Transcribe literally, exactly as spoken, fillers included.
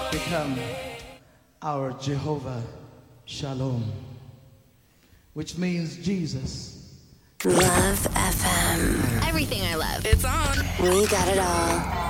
become our Jehovah Shalom, which means Jesus. Love F M. Everything I love. It's on. We got it all.